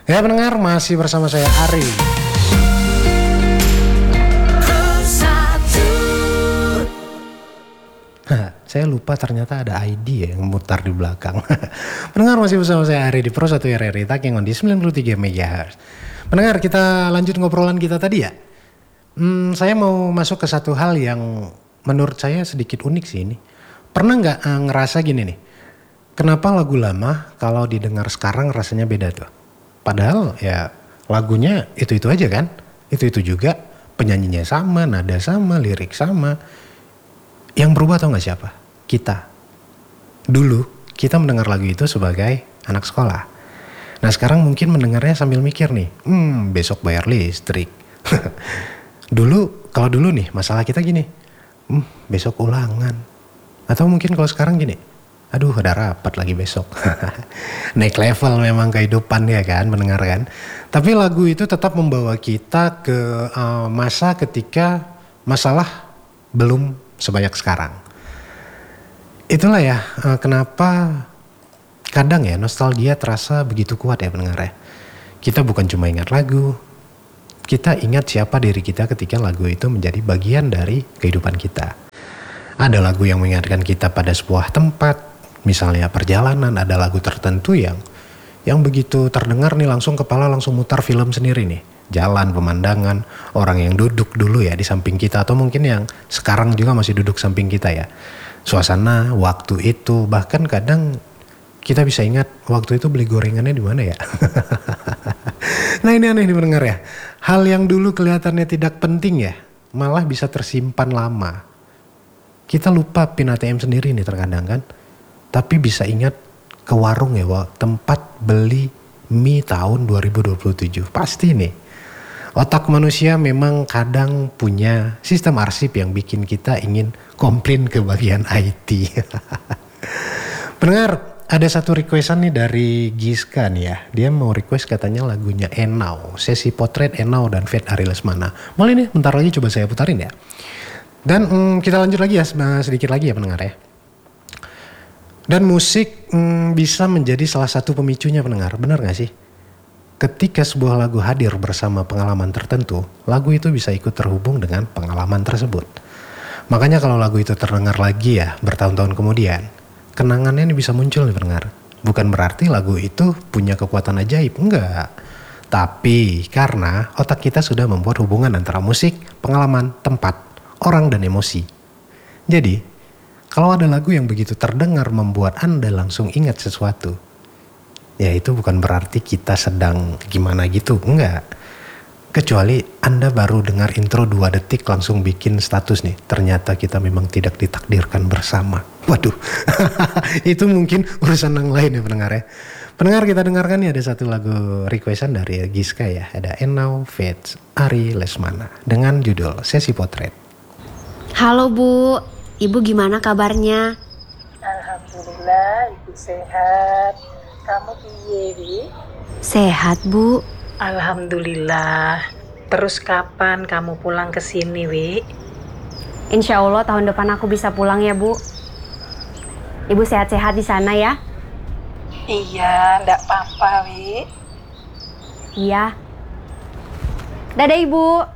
Ya pendengar, masih bersama saya Ari. Saya lupa ternyata ada ID yang mutar di belakang. Pendengar, masih bersama saya Ari di Pro 1 RRI Takengon di 93 MHz. Pendengar, kita lanjut ngobrolan kita tadi ya. Saya mau masuk ke satu hal yang menurut saya sedikit unik sih ini. Pernah nggak ngerasa gini nih? Kenapa lagu lama kalau didengar sekarang rasanya beda tuh? Padahal ya lagunya itu-itu aja kan. Itu-itu juga, penyanyinya sama, nada sama, lirik sama. Yang berubah tau gak siapa? Kita. Dulu kita mendengar lagu itu sebagai anak sekolah. Nah sekarang mungkin mendengarnya sambil mikir nih. Besok bayar listrik. Kalau dulu nih masalah kita gini. Besok ulangan. Atau mungkin kalau sekarang gini. Aduh ada rapat lagi besok. Naik level memang kehidupan ya kan, mendengar kan. Tapi lagu itu tetap membawa kita ke masa ketika masalah belum sebanyak sekarang. Itulah ya kenapa kadang ya nostalgia terasa begitu kuat ya pendengar ya. Kita bukan cuma ingat lagu, kita ingat siapa diri kita ketika lagu itu menjadi bagian dari kehidupan kita. Ada lagu yang mengingatkan kita pada sebuah tempat. Misalnya perjalanan, ada lagu tertentu yang begitu terdengar nih langsung kepala langsung mutar film sendiri nih. Jalan, pemandangan, orang yang duduk dulu ya di samping kita atau mungkin yang sekarang juga masih duduk samping kita ya. Suasana, waktu itu, bahkan kadang kita bisa ingat waktu itu beli gorengannya di mana ya. Nah ini aneh nih pendengar ya. Hal yang dulu kelihatannya tidak penting ya, malah bisa tersimpan lama. Kita lupa pin ATM sendiri nih terkadang kan. Tapi bisa ingat ke warung ya, tempat beli mie tahun 2027. Pasti nih. Otak manusia memang kadang punya sistem arsip yang bikin kita ingin komplain ke bagian IT. Pendengar, ada satu requestan nih dari Giska nih ya. Dia mau request katanya lagunya Enau. Sesi potret Enau dan Fed Ari Lesmana. Boleh nih, bentar lagi coba saya putarin ya. Dan kita lanjut lagi ya, sedikit lagi ya pendengar ya. Dan musik bisa menjadi salah satu pemicunya pendengar, benar gak sih? Ketika sebuah lagu hadir bersama pengalaman tertentu, lagu itu bisa ikut terhubung dengan pengalaman tersebut. Makanya kalau lagu itu terdengar lagi ya bertahun-tahun kemudian, kenangannya ini bisa muncul nih pendengar. Bukan berarti lagu itu punya kekuatan ajaib, enggak. Tapi karena otak kita sudah membuat hubungan antara musik, pengalaman, tempat, orang dan emosi. Jadi kalau ada lagu yang begitu terdengar membuat Anda langsung ingat sesuatu, ya itu bukan berarti kita sedang gimana gitu, enggak. Kecuali Anda baru dengar intro 2 detik langsung bikin status nih, ternyata kita memang tidak ditakdirkan bersama. Waduh, itu mungkin urusan yang lain ya pendengar ya. Pendengar, kita dengarkan nih ada satu lagu requestan dari Giska ya, ada Enau Feds Ari Lesmana dengan judul Sesi Potret. Halo Bu, Ibu gimana kabarnya? Alhamdulillah, Ibu sehat. Kamu piye, Wi? Sehat Bu. Alhamdulillah. Terus kapan kamu pulang ke sini, Wi? Insya Allah tahun depan aku bisa pulang ya Bu. Ibu sehat-sehat di sana ya? Iya, ndak apa-apa, Wi. Iya. Dadah Ibu.